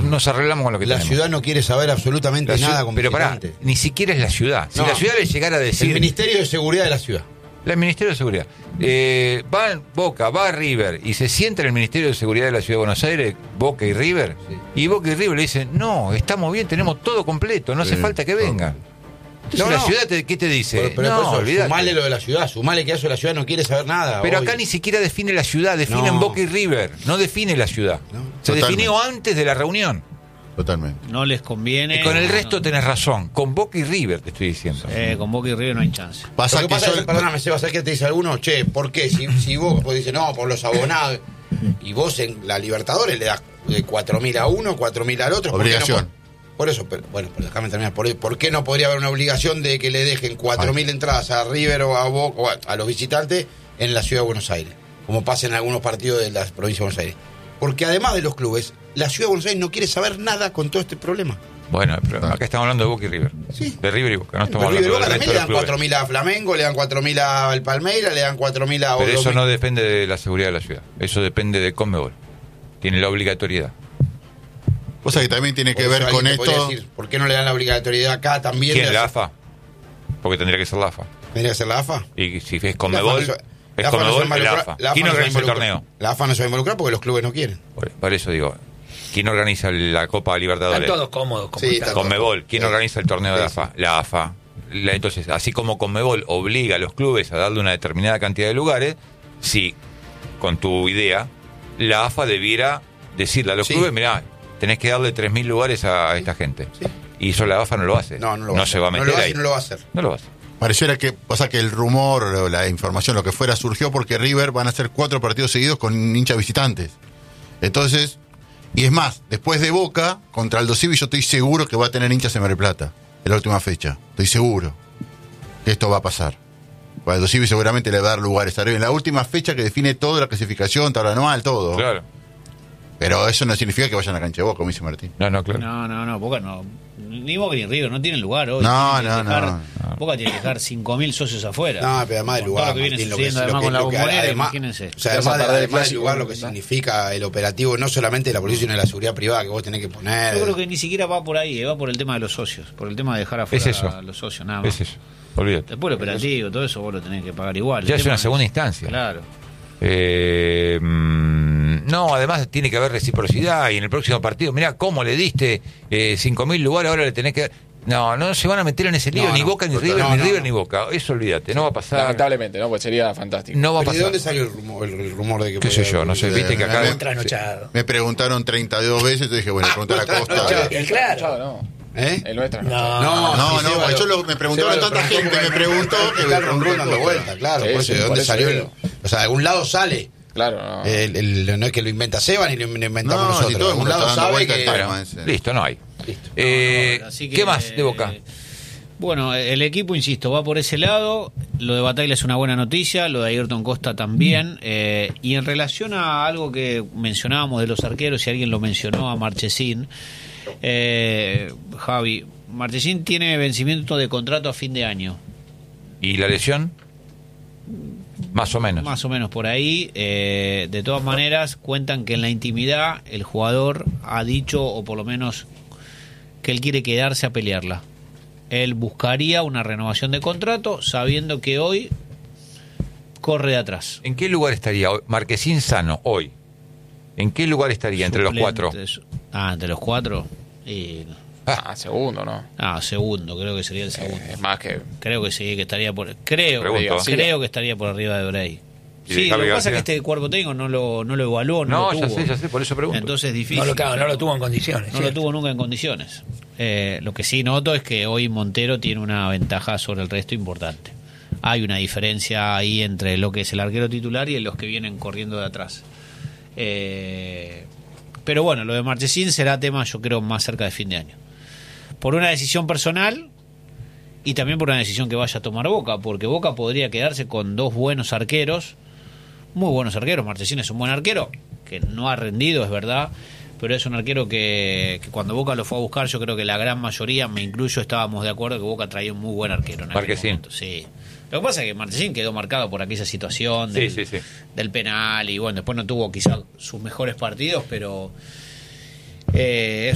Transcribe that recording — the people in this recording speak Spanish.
nos arreglamos con lo que La tenemos. ciudad no quiere saber absolutamente nada con Pero pará, visitante. ni siquiera es la ciudad. Si No. la ciudad le llegara a decir... El Ministerio de Seguridad de la ciudad. El Ministerio de Seguridad. Va Boca, va River y se sienta en el Ministerio de Seguridad de la Ciudad de Buenos Aires, Boca y River, y Boca y River le dicen, no, estamos bien, tenemos todo completo, no hace falta que venga. Entonces la ciudad, ¿qué te dice? Pero no, olvidate. sumale lo de la ciudad, sumale que eso la ciudad no quiere saber nada. Pero hoy. acá ni siquiera define la ciudad, define en Boca y River, no define la ciudad. No. Se Totalmente. definió antes de la reunión. Totalmente. No les conviene. Y con el no, resto tenés razón, con Boca y River te estoy diciendo. con Boca y River no hay chance. Pasa Lo que que pasa es, perdóname, Seba, ¿sabes qué te dice alguno? Che, ¿por qué? Si vos pues dice, no, por los abonados. Y vos en la Libertadores le das 4.000 a uno, 4.000 al otro. ¿por qué no Obligación. por eso, pero déjame terminar. ¿Por qué no podría haber una obligación de que le dejen 4.000 entradas a River o a Boca, o a los visitantes en la Ciudad de Buenos Aires? Como pasa en algunos partidos de la provincia de Buenos Aires. Porque además de los clubes, la Ciudad de Buenos Aires no quiere saber nada con todo este problema. Bueno, pero acá estamos hablando de Boca y River. Sí. De River y Boca, no estamos Pero River y hablando Boca del también resto le de dan los clubes. 4.000 a Flamengo, le dan 4.000 al Palmeiras, le dan 4.000 a... Pero eso no depende de la seguridad de la ciudad. Eso depende de Conmebol. Tiene la obligatoriedad. O sea que también tiene que ver con esto. Decir, ¿por qué no le dan la obligatoriedad acá también? ¿Quién? de ¿La hacer- AFA? Porque tendría que ser la AFA. ¿Tendría que ser la AFA? Y si es Conmebol, La es AFA no se va a Conmebol y la involucrar- AFA. la AFA ¿Quién no se va a organiza el involucrar. torneo? La AFA no se va a involucrar porque los clubes no quieren. Por eso digo, ¿quién organiza la Copa Libertadores? Están todos cómodos. Como Sí, están. está- Conmebol. ¿Quién Sí. organiza el torneo de Sí, AFA? La AFA. Entonces, así como Conmebol obliga a los clubes a darle una determinada cantidad de lugares, si con tu idea, la AFA debiera decirle a los Sí. clubes, mirá, tenés que darle 3.000 lugares a esta gente. Sí. Y eso la AFA no lo hace. No lo va a hacer. se va a meter no lo hace ahí. y no lo va a hacer. No lo va a hacer. Pareciera que pasa que el rumor, o la información, lo que fuera, surgió porque River van a hacer 4 partidos seguidos con hinchas visitantes. Entonces, y es más, después de Boca, contra Aldo Civi, yo estoy seguro que va a tener hinchas en Mar del Plata, en la última fecha. Estoy seguro que esto va a pasar. Aldo Civi seguramente le va a dar lugares a River en la última fecha que define toda la clasificación, tabla anual, todo. Claro. Pero eso no significa que vayan a la cancha de Boca, como dice Martín. No, claro. No, Boca no. Ni Boca ni River no tienen lugar hoy. No, Tienen que no, dejar- no. Boca tiene que dejar 5.000 socios afuera. No, pero además del Con lugar, todo lo que viene Martín, sucediendo además con la bombonera, imagínense. O sea, Vas a además, perder el además del clásico, lugar, lo que ¿no? significa el operativo, no solamente de la policía, sino de la seguridad privada que vos tenés que poner. Yo creo que ni siquiera va por ahí, va por el tema de los socios, por el tema de dejar afuera Es eso. a los socios, nada más. Es eso. Olvídate. Después el operativo, todo eso vos lo tenés que pagar igual. Ya El es tema una segunda instancia. Claro. No, además tiene que haber reciprocidad y en el próximo partido, mirá cómo le diste 5.000 lugares, ahora le tenés que... No se van a meter en ese lío, No, ni no, Boca, ni total, River, no, ni no, River, no. ni Boca. Eso olvídate, no va a pasar. Lamentablemente, ¿no? Pues sería fantástico. No va a ¿Pero ¿de dónde pasar. salió el rumor de que ¿Qué sé podía yo? haber- No sé, viste que acá... Muy trasnochado. Me preguntaron 32 veces, entonces dije, bueno, preguntar a Costa. El claro. No. ¿Eh? El nuestro. No, sí, Seba, yo me preguntaron Seba lo tanta gente, me preguntó que está dando vuelta, claro. Sí, por sí, eso, ¿de por dónde eso salió? digo. O sea, de algún lado sale. Claro, no. No es que lo inventa Seba ni lo inventamos No, nosotros. si todo De el algún mundo lado está dando sabe vuelta que... el tema ese. Listo, no hay. Listo. Así que, ¿Qué más de Boca? Bueno, el equipo, insisto, va por ese lado. Lo de Bataglia es una buena noticia, lo de Ayrton Costa también. Y en relación a algo que mencionábamos de los arqueros, si alguien lo mencionó, a Marchesín, Javi, Marchesín tiene vencimiento de contrato a fin de año. ¿Y la lesión? Más o menos. Más o menos por ahí. De todas maneras, cuentan que en la intimidad el jugador ha dicho, o por lo menos que él quiere quedarse a pelearla. Él buscaría una renovación de contrato sabiendo que hoy corre de atrás. ¿En qué lugar estaría hoy Marquesín sano hoy? ¿En qué lugar estaría entre los cuatro? Suplentes. Entre los cuatro. Y, Segundo, ¿no? segundo, creo que sería el segundo. Es más que... Creo que sí, que estaría por... Creo Pregunto. que estaría por arriba de Bray. ¿Y Sí, de lo Javi que pasa es que García? este cuerpo técnico no lo evaluó, No, lo ya tuvo. sé, por eso pregunto. Entonces es difícil. No lo tuvo en condiciones. No lo tuvo nunca en condiciones. Lo que sí noto es que hoy Montero tiene una ventaja sobre el resto importante. Hay una diferencia ahí entre lo que es el arquero titular y los que vienen corriendo de atrás. Pero bueno, lo de Marchesín será tema, yo creo, más cerca de fin de año. Por una decisión personal y también por una decisión que vaya a tomar Boca, porque Boca podría quedarse con dos buenos arqueros, muy buenos arqueros. Marchesín es un buen arquero, que no ha rendido, es verdad, pero es un arquero que cuando Boca lo fue a buscar, yo creo que la gran mayoría, me incluyo, estábamos de acuerdo que Boca traía un muy buen arquero en aquel Marchesín. momento. Sí. Lo que pasa es que Marchesín quedó marcado por aquella situación Sí, del, sí. del penal y bueno, después no tuvo quizás sus mejores partidos, pero